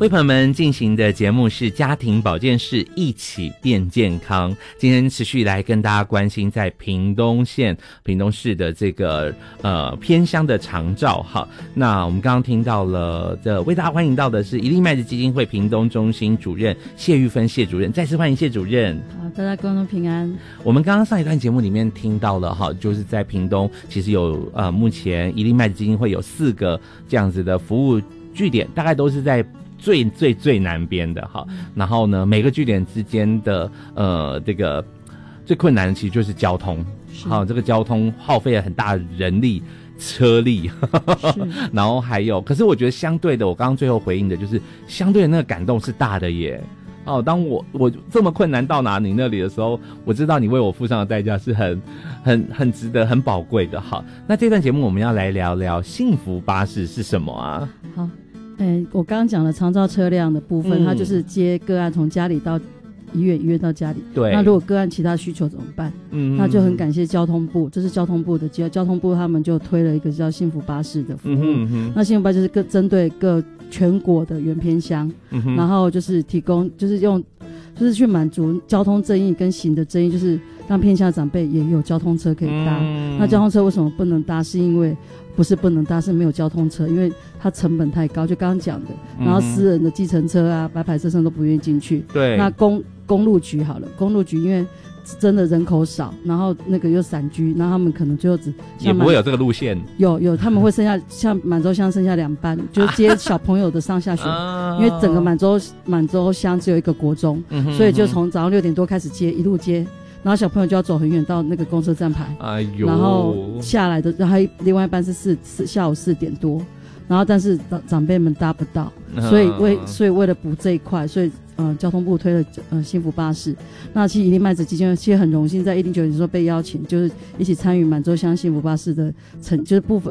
为朋友们进行的节目是家庭保健室，一起变健康。今天持续来跟大家关心在屏东县屏东市的这个偏乡的长照哈。那我们刚刚听到了为大家欢迎到的是一粒麦子基金会屏东中心主任谢玉芬谢主任，再次欢迎谢主任。 好，大家观众平安。 我们刚刚上一段节目里面听到了哈，就是在屏东其实有目前一粒麦子基金会有4个这样子的服务据点，大概都是在最南边的哈，然后呢，每个据点之间的这个最困难的其实就是交通，好，这个交通耗费了很大的人力、车力，然后还有，可是我觉得相对的，我刚刚最后回应的就是相对的那个感动是大的耶。哦，当我这么困难到达你那里的时候，我知道你为我付上的代价是很值得、很宝贵的。好，那这段节目我们要来聊聊幸福巴士是什么啊？ 好。我刚刚讲了长照车辆的部分，它就是接个案从家里到医院，医院到家里。对。那如果个案其他需求怎么办？那就很感谢交通部，这是交通部的交通部他们就推了一个叫幸福巴士的服务。那幸福巴士就是针对各全国的原偏乡，然后就是提供，就是去满足交通争议跟行的争议，就是让偏乡长辈也有交通车可以搭。那交通车为什么不能搭？是因为不是不能搭，是没有交通车，因为它成本太高，就刚刚讲的。然后私人的计程车啊、白牌车商都不愿意进去。对。那公路局好了，公路局因为真的人口少，然后那个又散居，然后他们可能最后也不会有这个路线。有他们会剩下像满洲乡剩下2班，就是接小朋友的上下学，因为整个满洲乡只有一个国中，所以就从早上6点多开始接，一路接。然后小朋友就要走很远到那个公车站牌，然后下来的，然后另外一班是下午4点多，然后但是长辈们搭不到，所以为了补这一块，所以交通部推了幸福巴士。那其实一粒麦子基金会其实很荣幸在109年的时候被邀请，就是一起参与满洲乡幸福巴士的就是部分